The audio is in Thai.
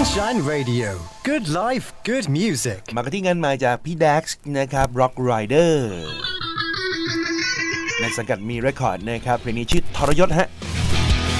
Sunshine Radio Good Life Good Music มากันที่งานใหม่จากพี่แด็กซ์นะครับ Rock Rider ในสังกัดมีเรคคอร์ดนะครับเพลงนี้ชื่อทรยศฮะ